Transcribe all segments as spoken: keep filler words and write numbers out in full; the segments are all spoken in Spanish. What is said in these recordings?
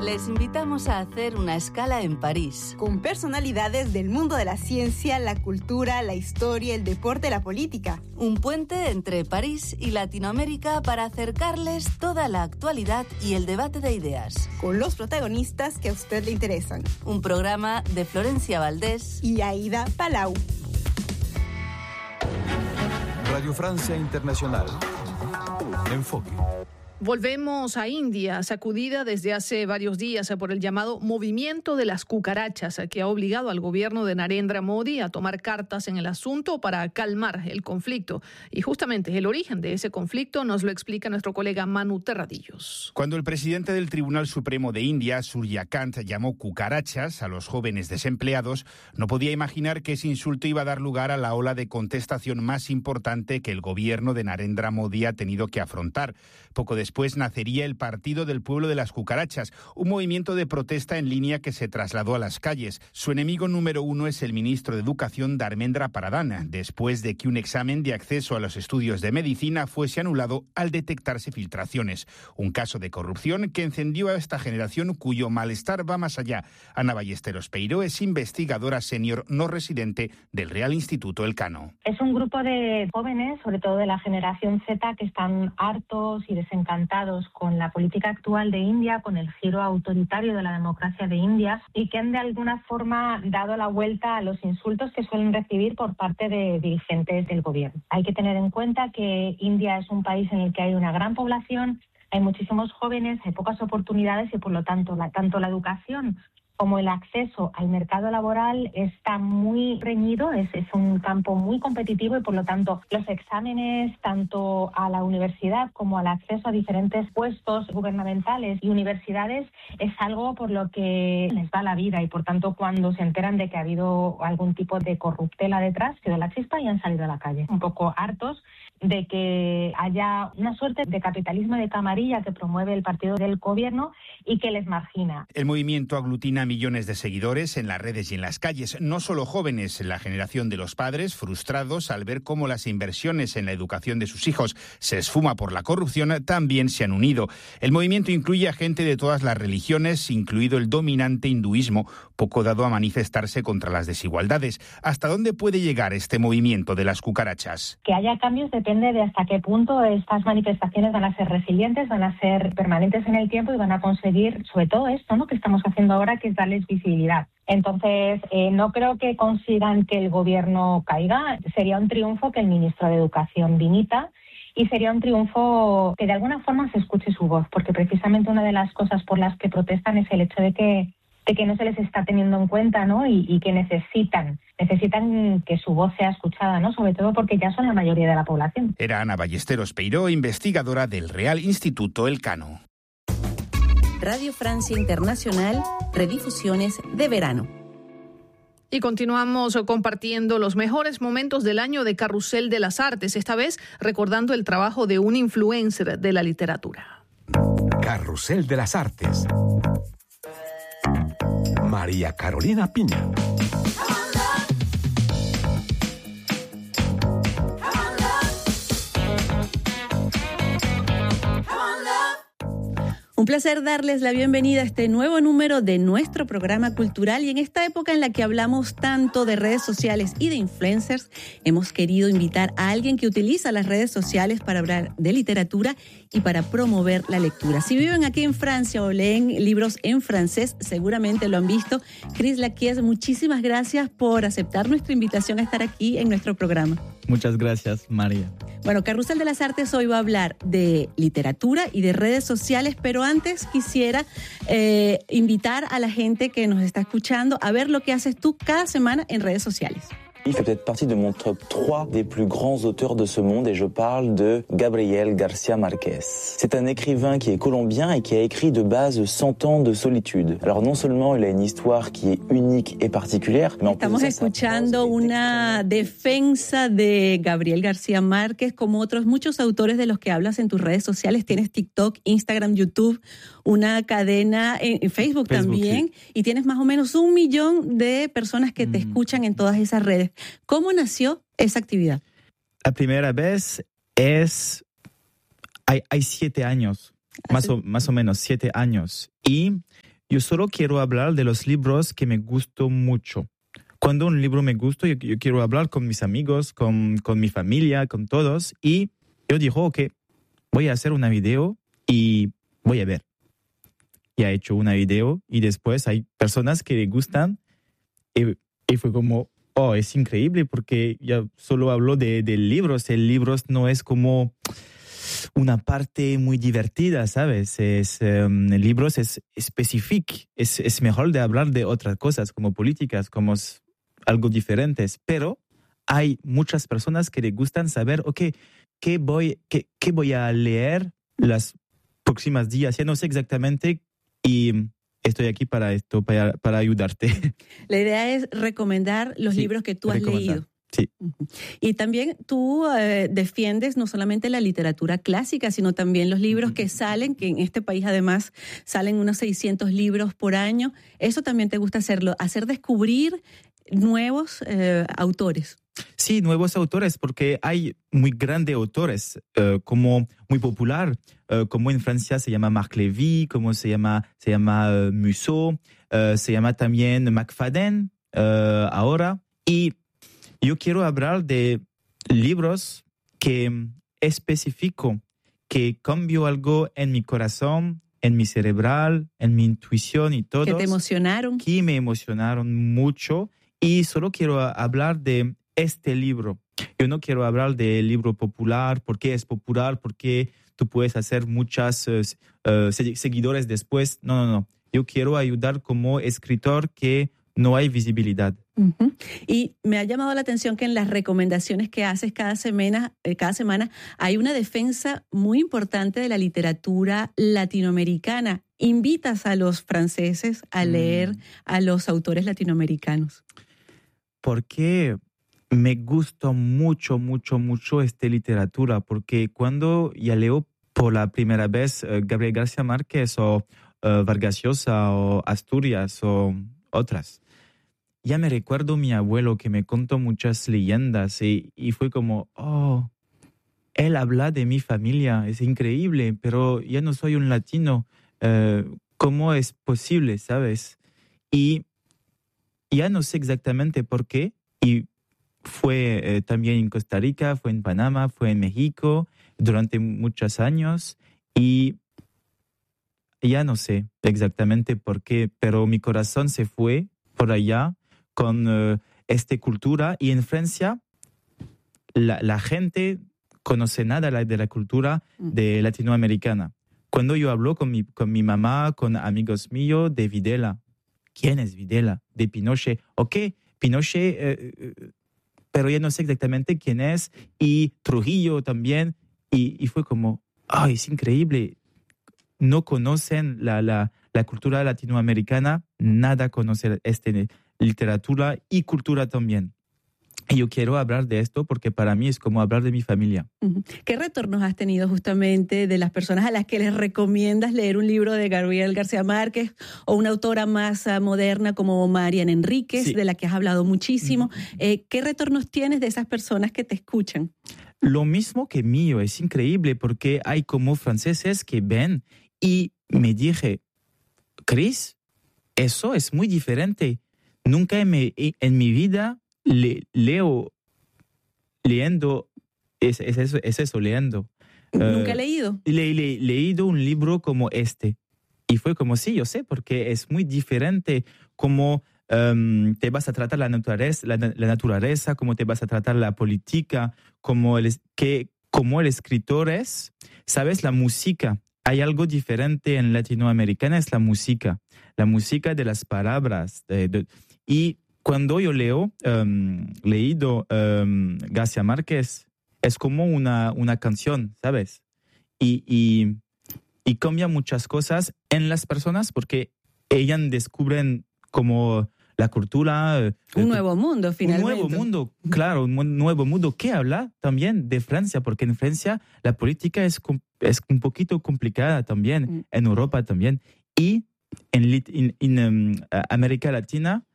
Les invitamos a hacer una escala en París. Con personalidades del mundo de la ciencia, la cultura, la historia, el deporte, la política. Un puente entre París y Latinoamérica para acercarles toda la actualidad y el debate de ideas. Con los protagonistas que a usted le interesan. Un programa de Florencia Valdés y Aida Palau. Radio Francia Internacional. Enfoque. Volvemos a India, sacudida desde hace varios días por el llamado movimiento de las cucarachas, que ha obligado al gobierno de Narendra Modi a tomar cartas en el asunto para calmar el conflicto. Y justamente el origen de ese conflicto nos lo explica nuestro colega Manu Terradillos. Cuando el presidente del Tribunal Supremo de India, Surya Kant, llamó cucarachas a los jóvenes desempleados, no podía imaginar que ese insulto iba a dar lugar a la ola de contestación más importante que el gobierno de Narendra Modi ha tenido que afrontar. Poco después Después nacería el Partido del Pueblo de las Cucarachas, un movimiento de protesta en línea que se trasladó a las calles. Su enemigo número uno es el ministro de Educación, Dharmendra Pradhan, después de que un examen de acceso a los estudios de medicina fuese anulado al detectarse filtraciones. Un caso de corrupción que encendió a esta generación cuyo malestar va más allá. Ana Ballesteros Peiró es investigadora senior no residente del Real Instituto Elcano. Es un grupo de jóvenes, sobre todo de la generación Z, que están hartos y desencantados con la política actual de India, con el giro autoritario de la democracia de India, y que han de alguna forma dado la vuelta a los insultos que suelen recibir por parte de dirigentes del gobierno. Hay que tener en cuenta que India es un país en el que hay una gran población, hay muchísimos jóvenes, hay pocas oportunidades y por lo tanto la, tanto la educación como el acceso al mercado laboral está muy reñido, es, es un campo muy competitivo y por lo tanto los exámenes tanto a la universidad como al acceso a diferentes puestos gubernamentales y universidades es algo por lo que les va la vida y por tanto cuando se enteran de que ha habido algún tipo de corruptela detrás, quedó la chispa y han salido a la calle. Un poco hartos de que haya una suerte de capitalismo de camarilla que promueve el partido del gobierno y que les margina. El movimiento aglutina millones de seguidores en las redes y en las calles, no solo jóvenes, la generación de los padres frustrados al ver cómo las inversiones en la educación de sus hijos se esfuma por la corrupción, también se han unido. El movimiento incluye a gente de todas las religiones, incluido el dominante hinduismo, poco dado a manifestarse contra las desigualdades. ¿Hasta dónde puede llegar este movimiento de las cucarachas? Que haya cambios depende de hasta qué punto estas manifestaciones van a ser resilientes, van a ser permanentes en el tiempo y van a conseguir, sobre todo esto, ¿no?, que estamos haciendo ahora, que es darles visibilidad. Entonces, eh, no creo que consigan que el gobierno caiga. Sería un triunfo que el ministro de Educación dimita y sería un triunfo que de alguna forma se escuche su voz, porque precisamente una de las cosas por las que protestan es el hecho de que de que no se les está teniendo en cuenta, ¿no? Y, y que necesitan, necesitan que su voz sea escuchada, ¿no? Sobre todo porque ya son la mayoría de la población. Era Ana Ballesteros Peiró, investigadora del Real Instituto Elcano. Radio Francia Internacional, redifusiones de verano. Y continuamos compartiendo los mejores momentos del año de Carrusel de las Artes, esta vez recordando el trabajo de un influencer de la literatura. Carrusel de las Artes. María Carolina Piña. Un placer darles la bienvenida a este nuevo número de nuestro programa cultural y en esta época en la que hablamos tanto de redes sociales y de influencers, hemos querido invitar a alguien que utiliza las redes sociales para hablar de literatura y para promover la lectura. Si viven aquí en Francia o leen libros en francés, seguramente lo han visto. Chris Laquies, muchísimas gracias por aceptar nuestra invitación a estar aquí en nuestro programa. Muchas gracias, María. Bueno, Carrusel de las Artes hoy va a hablar de literatura y de redes sociales, pero antes quisiera eh, invitar a la gente que nos está escuchando a ver lo que haces tú cada semana en redes sociales. Il fait peut-être partie de mon top trois des plus grands auteurs de ce monde et je parle de Gabriel García Márquez. C'est un écrivain qui est colombien et qui a écrit de base Cent ans de solitude. Alors non seulement il a une histoire qui est unique et particulière, mais en plus de ça, Estamos escuchando una defensa de Gabriel García Márquez, como otros muchos autores de los que hablas en tus redes sociales. Tienes TikTok, Instagram, YouTube, una cadena en Facebook, Facebook también, sí. Y tienes más o menos un millón de personas que mm. te escuchan en todas esas redes. ¿Cómo nació esa actividad? La primera vez es, hay, hay siete años, más o, más o menos siete años. Y yo solo quiero hablar de los libros que me gustan mucho. Cuando un libro me gusta, yo, yo quiero hablar con mis amigos, con, con mi familia, con todos. Y yo digo, ok, voy a hacer una video y voy a ver. Y he hecho una video y después hay personas que le gustan. Y, y fue como, oh, es increíble porque yo solo hablo de, de libros. El libro no es como una parte muy divertida, ¿sabes? Es, um, el libro es específico. Es, es mejor de hablar de otras cosas como políticas, como algo diferentes. Pero hay muchas personas que les gustan saber, ok, ¿qué voy, qué, qué voy a leer las próximas días? Ya no sé exactamente y estoy aquí para esto, para, para ayudarte. La idea es recomendar los sí, libros que tú has leído. Sí. Y también tú eh, defiendes no solamente la literatura clásica, sino también los libros que salen, que en este país además salen unos seiscientos libros por año. Eso también te gusta hacerlo, hacer descubrir nuevos eh, autores. Sí, nuevos autores, porque hay muy grandes autores, uh, como muy popular, uh, como en Francia se llama Marc Lévy, como se llama, se llama uh, Musso, uh, se llama también McFadden uh, ahora. Y yo quiero hablar de libros que específico, que cambió algo en mi corazón, en mi cerebral, en mi intuición y todo. Que te emocionaron. Que me emocionaron mucho. Y solo quiero hablar de este libro. Yo no quiero hablar del libro popular, por qué es popular, por qué tú puedes hacer muchos uh, uh, seguidores después. No, no, no. Yo quiero ayudar como escritor que no hay visibilidad. Uh-huh. Y me ha llamado la atención que en las recomendaciones que haces cada semana, eh, cada semana hay una defensa muy importante de la literatura latinoamericana. Invitas a los franceses a leer mm. a los autores latinoamericanos. Porque me gusta mucho, mucho, mucho esta literatura, porque cuando ya leo por la primera vez uh, Gabriel García Márquez o uh, Vargas Llosa o Asturias o otras, ya me recuerdo mi abuelo que me contó muchas leyendas y, y fue como, oh, él habla de mi familia, es increíble, pero ya no soy un latino, uh, ¿cómo es posible, sabes? Y ya no sé exactamente por qué, y fue eh, también en Costa Rica, fue en Panamá, fue en México durante muchos años, y ya no sé exactamente por qué, pero mi corazón se fue por allá con uh, esta cultura, y en Francia la, la gente conoce nada de la cultura de latinoamericana. Cuando yo hablo con mi, con mi mamá, con amigos míos de Videla, ¿quién es Videla? De Pinochet. Ok, Pinochet, eh, pero ya no sé exactamente quién es. Y Trujillo también. Y, y fue como, ay, oh, es increíble. No conocen la, la, la cultura latinoamericana, nada conocen esta literatura y cultura también. Y yo quiero hablar de esto porque para mí es como hablar de mi familia. ¿Qué retornos has tenido justamente de las personas a las que les recomiendas leer un libro de Gabriel García Márquez o una autora más uh, moderna como Mariana Enríquez, sí, de la que has hablado muchísimo? Uh-huh. Eh, ¿Qué retornos tienes de esas personas que te escuchan? Lo mismo que mío, es increíble porque hay como franceses que ven y me dije, Chris, eso es muy diferente. Nunca en mi, en mi vida Le, leo, leyendo, es, es, eso, es eso, leyendo. ¿Nunca he uh, leído? Le, le, leído un libro como este. Y fue como, sí, yo sé, porque es muy diferente cómo um, te vas a tratar la naturaleza, la, la naturaleza, cómo te vas a tratar la política, cómo el, que, cómo el escritor es. ¿Sabes? La música. Hay algo diferente en latinoamericana, es la música. La música de las palabras. De, de, y cuando yo leo, um, leído um, García Márquez, es como una, una canción, ¿sabes? Y, y, y cambia muchas cosas en las personas porque ellas descubren como la cultura. Un nuevo mundo, finalmente. Un nuevo mundo, claro, un nuevo mundo que habla también de Francia, porque en Francia la política es, es un poquito complicada también, mm. en Europa también. Y en, en, en um, América Latina,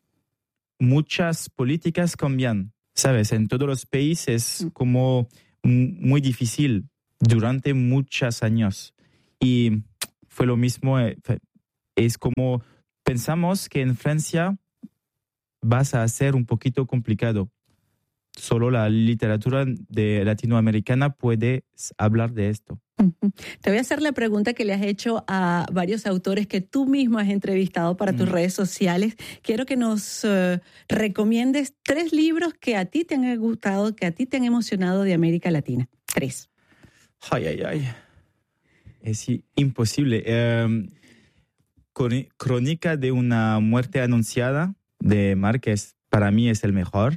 muchas políticas cambian, ¿sabes? En todos los países como muy difícil durante muchos años. Y fue lo mismo, es como pensamos que en Francia vas a ser un poquito complicado. Solo la literatura de latinoamericana puede hablar de esto. Uh-huh. Te voy a hacer la pregunta que le has hecho a varios autores que tú mismo has entrevistado para tus mm. redes sociales. Quiero que nos uh, recomiendes tres libros que a ti te han gustado, que a ti te han emocionado de América Latina. Tres. Ay, ay, ay. Es imposible. Um, Crónica de una muerte anunciada de Márquez, para mí es el mejor.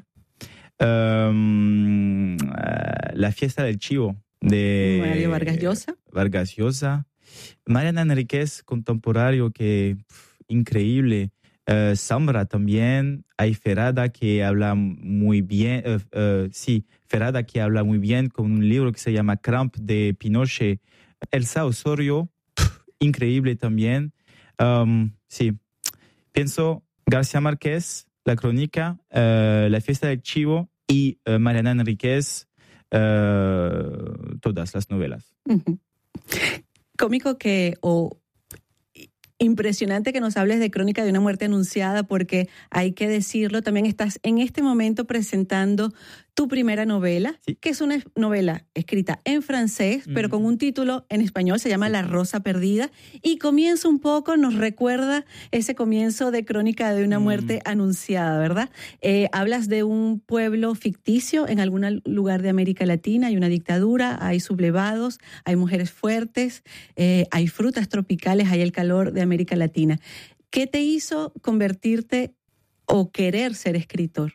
Um, uh, la fiesta del chivo de Mario Vargas Llosa. Vargas Llosa. Mariana Enríquez, contemporáneo, que pff, increíble. Uh, Sombra también. Hay Ferrada que habla muy bien. Uh, uh, sí, Ferrada que habla muy bien con un libro que se llama Cramp de Pinochet. Elsa Osorio, pff, increíble también. Um, sí, pienso García Márquez, La Crónica, uh, La Fiesta del Chivo y uh, Mariana Enríquez, uh, todas las novelas. Uh-huh. Cómico que, o impresionante que nos hables de Crónica de una muerte anunciada, porque hay que decirlo, también estás en este momento presentando tu primera novela, sí. que es una novela escrita en francés, mm. pero con un título en español, se llama sí. La Rosa Perdida, y comienza un poco, nos recuerda ese comienzo de Crónica de una mm. muerte anunciada, ¿verdad? Eh, hablas de un pueblo ficticio en algún lugar de América Latina, hay una dictadura, hay sublevados, hay mujeres fuertes, eh, hay frutas tropicales, hay el calor de América Latina. ¿Qué te hizo convertirte o querer ser escritor?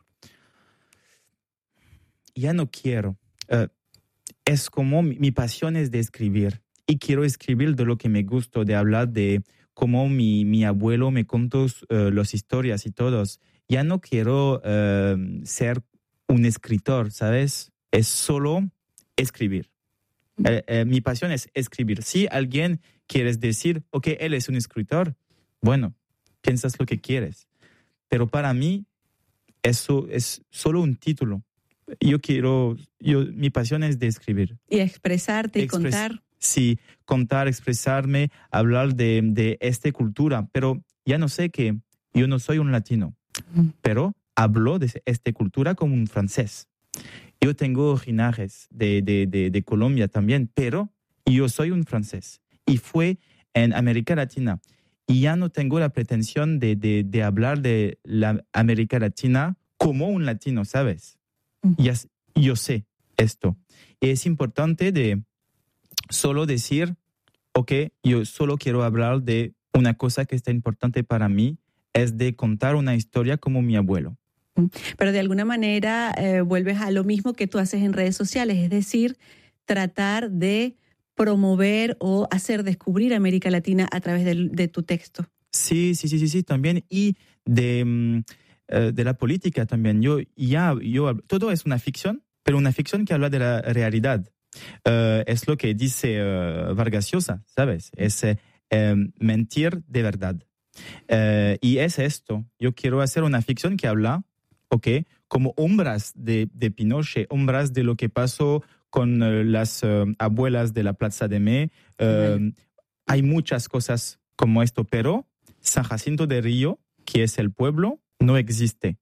Ya no quiero. Uh, es como mi, mi pasión es de escribir. Y quiero escribir de lo que me gusta, de hablar de cómo mi, mi abuelo me contó uh, las historias y todos. Ya no quiero uh, ser un escritor, ¿sabes? Es solo escribir. Uh, uh, mi pasión es escribir. Si alguien quiere decir, ok, él es un escritor, bueno, piensas lo que quieres. Pero para mí, eso es solo un título. Yo quiero, yo, mi pasión es de escribir. Y expresarte y Expres- contar. Sí, contar, expresarme, hablar de, de esta cultura. Pero ya no sé que yo no soy un latino, uh-huh. pero hablo de esta cultura como un francés. Yo tengo originajes de, de, de, de Colombia también, pero yo soy un francés. Y fue en América Latina. Y ya no tengo la pretensión de, de, de hablar de la América Latina como un latino, ¿sabes? Ya, yo sé esto. Y es importante de solo decir, ok, yo solo quiero hablar de una cosa que está importante para mí, es de contar una historia como mi abuelo. Pero de alguna manera eh, vuelves a lo mismo que tú haces en redes sociales, es decir, tratar de promover o hacer descubrir América Latina a través de, de tu texto. Sí, sí, sí, sí, sí, también. Y de... Um, de la política también. Yo ya, yo, todo es una ficción, pero una ficción que habla de la realidad. Uh, es lo que dice uh, Vargas Llosa, ¿sabes? Es uh, um, mentir de verdad. Uh, y es esto. Yo quiero hacer una ficción que habla, ¿ok? Como sombras de, de Pinochet, sombras de lo que pasó con uh, las uh, abuelas de la Plaza de May. Uh, sí. Hay muchas cosas como esto, pero San Jacinto de Río, que es el pueblo, no existe.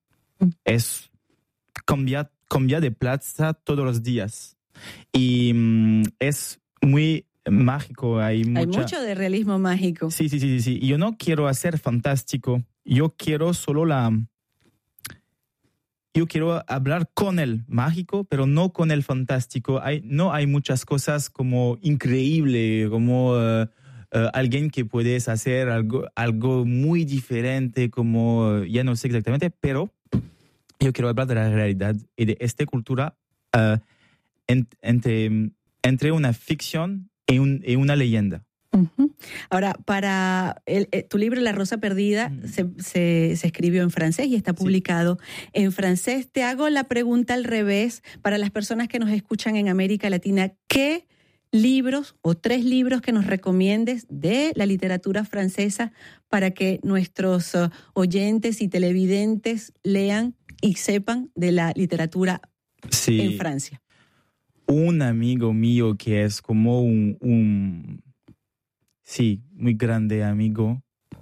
Es cambiar, cambiar de plaza todos los días. Y um, es muy mágico. Hay, mucha... hay mucho de realismo mágico. Sí, sí, sí, sí. Yo no quiero hacer fantástico. Yo quiero solo la... Yo quiero hablar con el mágico, pero no con el fantástico. Hay, no hay muchas cosas como increíble, como... Uh, Uh, alguien que puedes hacer algo, algo muy diferente, como uh, ya no sé exactamente, pero yo quiero hablar de la realidad y de esta cultura uh, en, entre, entre una ficción y, un, y una leyenda. Uh-huh. Ahora, para el, el, tu libro La Rosa Perdida uh-huh. se, se, se escribió en francés y está publicado sí. en francés. Te hago la pregunta al revés para las personas que nos escuchan en América Latina. ¿Qué libros o tres libros que nos recomiendes de la literatura francesa para que nuestros uh, oyentes y televidentes lean y sepan de la literatura sí. en Francia? Un amigo mío que es como un, un sí, muy grande amigo,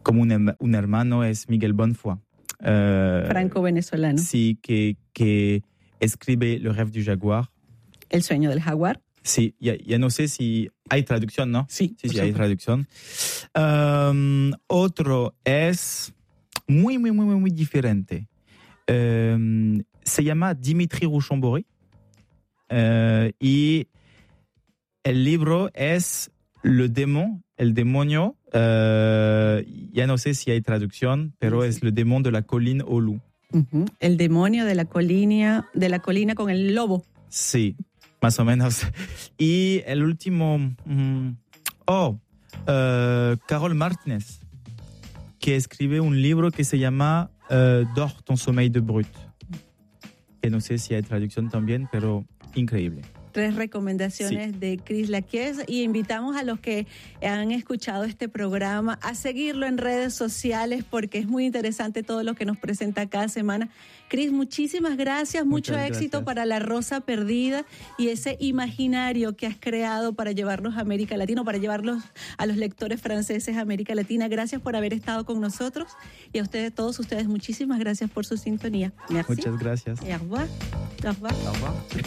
como un, un hermano es Miguel Bonfoy. Uh, Franco-venezolano. Sí, que, que escribe Le Rêve du Jaguar. El sueño del jaguar. Sí, ya, ya no sé si hay traducción, ¿no? Sí, sí, sí hay traducción. Um, otro es muy, muy, muy, muy diferente. Um, se llama Dimitri Rouchon-Bory. Uh, y el libro es Le Démon, el demonio. Uh, ya no sé si hay traducción, pero sí, es Le Démon de la colline au loup. Uh-huh. El demonio de la colina, de la colina con el lobo. Sí, más o menos. Y el último, um, oh, uh, Carol Martínez, que escribe un libro que se llama uh, Dors ton sommeil de brute. Que no sé si hay traducción también, pero increíble. Tres recomendaciones sí. de Chris Laquies, y invitamos a los que han escuchado este programa a seguirlo en redes sociales porque es muy interesante todo lo que nos presenta cada semana. Chris, muchísimas gracias, mucho Muchas éxito gracias. Para La Rosa Perdida y ese imaginario que has creado para llevarlos a América Latina, para llevarlos a los lectores franceses a América Latina. Gracias por haber estado con nosotros y a ustedes, todos ustedes, muchísimas gracias por su sintonía. Merci. Muchas gracias. Et au revoir. Au revoir. Au revoir.